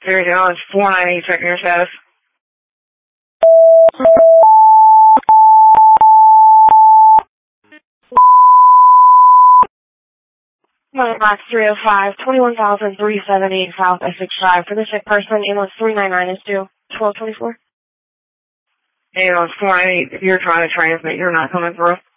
There you go. It's 498. Checking your status. Box 305, 21,378 South Essex Drive. For the sick person, ambulance 399 is due 1224. Ambulance 498, if you're trying to transmit, you're not coming through.